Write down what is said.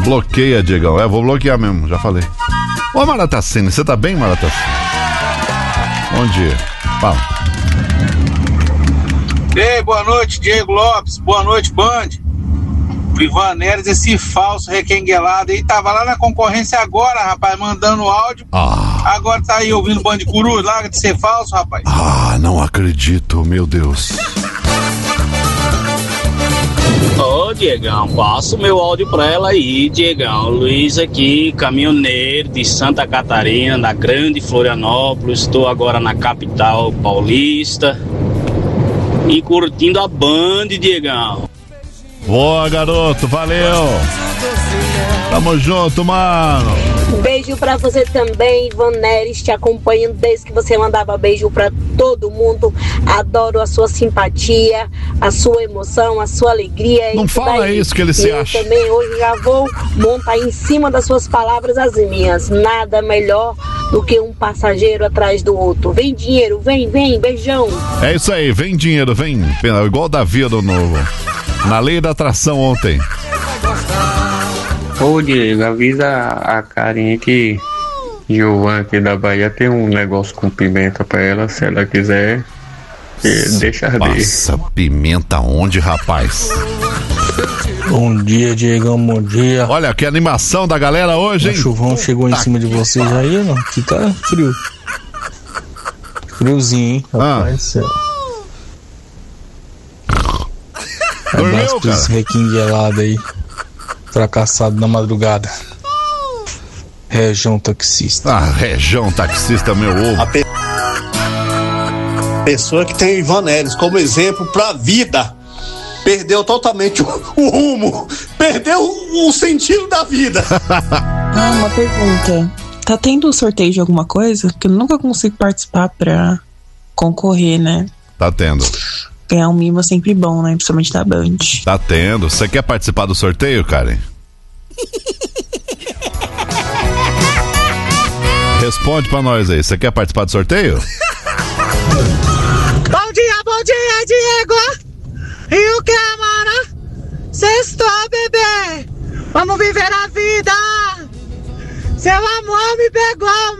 Bloqueia, Diegão. Vou bloquear mesmo, já falei. Ô, Maratacine, você tá bem, Maratacine? Bom dia. Fala. Ei, boa noite, Diego Lopes. Boa noite, Band. O Ivan Neres, esse falso requenguelado aí, tava lá na concorrência agora, rapaz, mandando áudio. Agora tá aí ouvindo Band Coruja, larga de ser falso, rapaz. Não acredito, meu Deus. Ô, Diegão, passa o meu áudio pra ela aí, Diegão. Luiz aqui, caminhoneiro de Santa Catarina, da grande Florianópolis. Estou agora na capital paulista e curtindo a Band, Diegão. Boa, garoto, valeu. Tamo junto, mano. Beijo pra você também, Ivan Neres, te acompanho desde que você mandava beijo pra todo mundo. Adoro a sua simpatia, a sua emoção, a sua alegria. Não fala daí. Isso que ele se acha. Eu também hoje já vou montar em cima das suas palavras as minhas. Nada melhor do que um passageiro atrás do outro. Vem dinheiro, vem, beijão. É isso aí, vem dinheiro, vem. Igual o Davi do Novo. Na lei da atração ontem. Ô, Diego, avisa a Karen que Giovana aqui da Bahia tem um negócio com pimenta pra ela, se ela quiser, deixa arder. Passa pimenta onde, rapaz? Bom dia, Diegão, bom dia. Olha, que animação da galera hoje, hein? O chuvão chegou em cima de vocês aí, não? Aqui tá frio. Friozinho, hein? Rapaz do céu. Abraço pra esse requinho gelado aí. Fracassado na madrugada. Região taxista. Região taxista, meu ovo. A pessoa que tem o Ivan Neres como exemplo pra vida perdeu totalmente o rumo, perdeu o sentido da vida. Uma pergunta. Tá tendo sorteio de alguma coisa? Porque eu nunca consigo participar pra concorrer, né? Tá tendo. Ganhar um mimo é sempre bom, né? Principalmente da Band. Tá tendo. Você quer participar do sorteio, Karen? Responde pra nós aí. Você quer participar do sorteio? Bom dia, Diego!